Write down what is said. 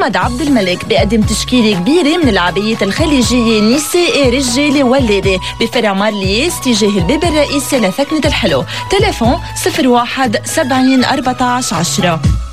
محمد عبد الملك بيقدم تشكيلة كبيرة من العبايات الخليجية نسائي رجالي ولادي بفرع مارليس تجاه الباب الرئيسي لثكنة الحلو. تليفون 01 70 14 10.